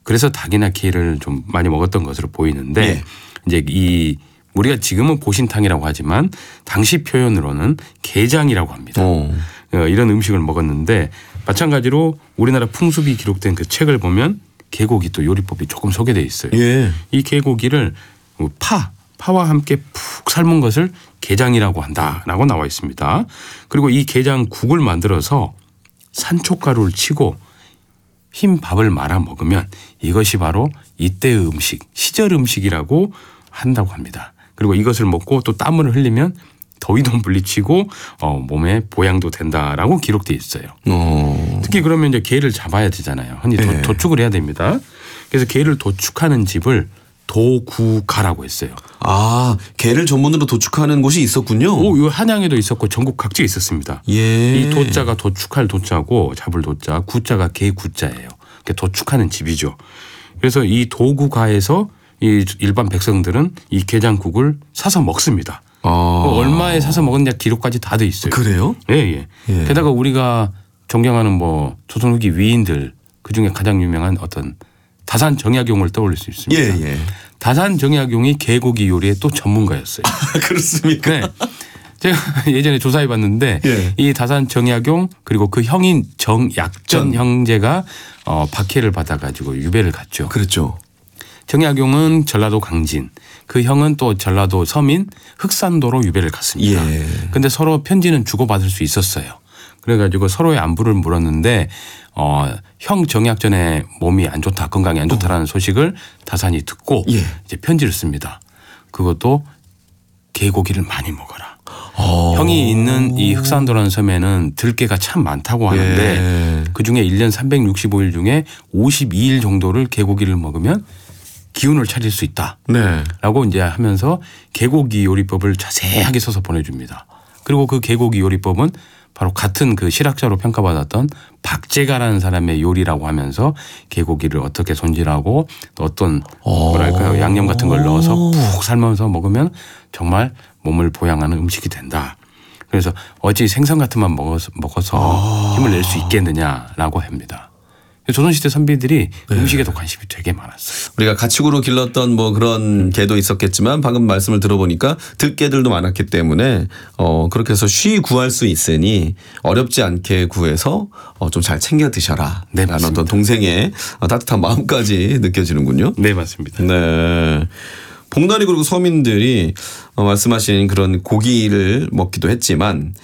그래서 닭이나 게를 좀 많이 먹었던 것으로 보이는데 예. 이제 우리가 지금은 보신탕이라고 하지만 당시 표현으로는 게장이라고 합니다. 이런 음식을 먹었는데 마찬가지로 우리나라 풍습이 기록된 그 책을 보면 게고기 또 요리법이 조금 소개되어 있어요. 예. 이 게고기를 파와 함께 푹 삶은 것을 게장이라고 한다라고 나와 있습니다. 그리고 이 게장국을 만들어서 산초가루를 치고 흰 밥을 말아 먹으면 이것이 바로 이때의 음식, 시절 음식이라고 한다고 합니다. 그리고 이것을 먹고 또 땀을 흘리면 더위도 물리치고 몸에 보양도 된다라고 기록되어 있어요. 특히 그러면 이제 게를 잡아야 되잖아요. 흔히 도축을 해야 됩니다. 그래서 게를 도축하는 집을 도구가라고 했어요. 아, 게를 전문으로 도축하는 곳이 있었군요. 이 한양에도 있었고 전국 각지에 있었습니다. 예. 이 도자가 도축할 도자고 잡을 도자, 구자가 게 구자예요. 도축하는 집이죠. 그래서 이 도구가에서 이 일반 백성들은 이 게장국을 사서 먹습니다. 얼마에 사서 먹었냐 기록까지 다 돼 있어요. 그래요? 예. 게다가 우리가 존경하는 조선 후기 위인들 그중에 가장 유명한 어떤 다산 정약용을 떠올릴 수 있습니다. 예. 다산 정약용이 게고기 요리의 또 전문가였어요. 그렇습니까? 네. 제가 예전에 조사해 봤는데 이 다산 정약용 그리고 그 형인 정약전 형제가 박해를 받아가지고 유배를 갔죠. 그렇죠. 정약용은 전라도 강진, 그 형은 또 전라도 서민 흑산도로 유배를 갔습니다. 그런데 서로 편지는 주고받을 수 있었어요. 그래가지고 서로의 안부를 물었는데 형 정약전의 몸이 안 좋다, 건강이 안 좋다라는 소식을 다산이 듣고 이제 편지를 씁니다. 그것도 게고기를 많이 먹어라. 형이 있는 이 흑산도라는 섬에는 들깨가 참 많다고 하는데 그중에 1년 365일 중에 52일 정도를 게고기를 먹으면 기운을 차릴 수 있다. 라고 이제 하면서 게고기 요리법을 자세하게 써서 보내줍니다. 그리고 그 게고기 요리법은 바로 같은 그 실학자로 평가받았던 박제가라는 사람의 요리라고 하면서 게고기를 어떻게 손질하고 또 어떤 뭐랄까요 양념 같은 걸 넣어서 푹 삶아서 먹으면 정말 몸을 보양하는 음식이 된다. 그래서 어찌 생선 같은 만 먹어서 힘을 낼 수 있겠느냐라고 합니다. 조선시대 선비들이 음식에도 관심이 되게 많았어요. 우리가 가축으로 길렀던 그런 개도 있었겠지만 방금 말씀을 들어보니까 들개들도 많았기 때문에 그렇게 해서 쉬이 구할 수 있으니 어렵지 않게 구해서 좀 잘 챙겨 드셔라. 네, 라는 맞습니다. 어떤 동생의 따뜻한 마음까지 느껴지는군요. 네, 맞습니다. 네. 복날이 그리고 서민들이 말씀하신 그런 고기를 먹기도 했지만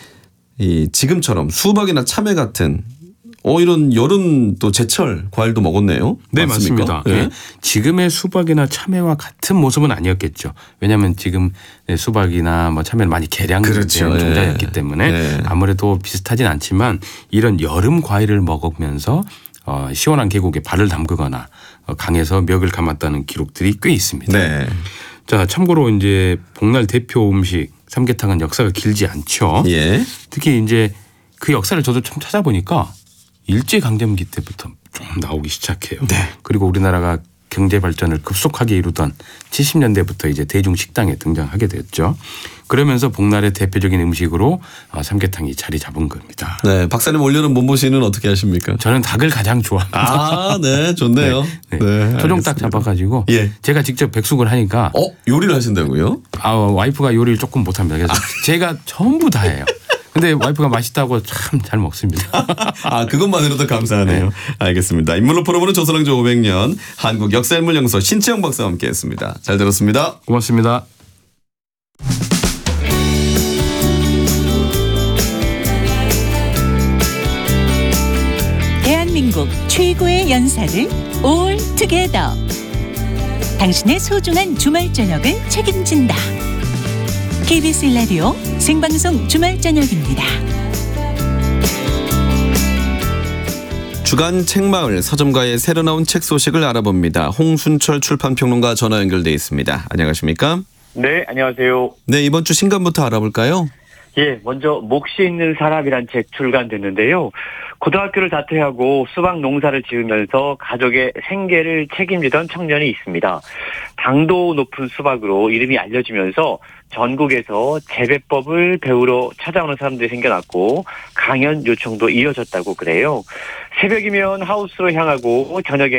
지금처럼 수박이나 참외 같은 이런 여름 또 제철 과일도 먹었네요. 네, 맞습니까? 맞습니다. 네. 지금의 수박이나 참외와 같은 모습은 아니었겠죠. 왜냐하면 지금 수박이나 참외는 많이 개량된 종자였기 때문에 아무래도 비슷하진 않지만 이런 여름 과일을 먹으면서 시원한 계곡에 발을 담그거나 강에서 멱을 감았다는 기록들이 꽤 있습니다. 자, 참고로 이제 복날 대표 음식 삼계탕은 역사가 길지 않죠. 특히 이제 그 역사를 저도 좀 찾아보니까 일제강점기 때부터 좀 나오기 시작해요. 그리고 우리나라가 경제 발전을 급속하게 이루던 70년대부터 이제 대중 식당에 등장하게 됐죠. 그러면서 복날의 대표적인 음식으로 삼계탕이 자리 잡은 겁니다. 네, 박사님 올여름 몸보신은 어떻게 하십니까? 저는 닭을 가장 좋아합니다. 네, 좋네요. 토종닭 잡아가지고 제가 직접 백숙을 하니까. 요리를 하신다고요? 와이프가 요리를 조금 못합니다. 그래서 제가 전부 다 해요. 근데 와이프가 맛있다고 참 잘 먹습니다. 그것만으로도 감사하네요. 알겠습니다. 인물로 풀어보는 조선왕조 500년 한국 역사인물 연구소 신채영 박사와 함께했습니다. 잘 들었습니다. 고맙습니다. 대한민국 최고의 연사를 올 투게더. 당신의 소중한 주말 저녁을 책임진다. KBS 라디오 생방송 주말 저녁입니다. 주간 책마을 서점가의 새로 나온 책 소식을 알아봅니다. 홍순철 출판평론가 전화 연결돼 있습니다. 안녕하십니까? 네, 안녕하세요. 네, 이번 주 신간부터 알아볼까요? 먼저 몫이 있는 사람이란 책 출간됐는데요. 고등학교를 자퇴하고 수박 농사를 지으면서 가족의 생계를 책임지던 청년이 있습니다. 당도 높은 수박으로 이름이 알려지면서 전국에서 재배법을 배우러 찾아오는 사람들이 생겨났고 강연 요청도 이어졌다고 그래요. 새벽이면 하우스로 향하고 저녁에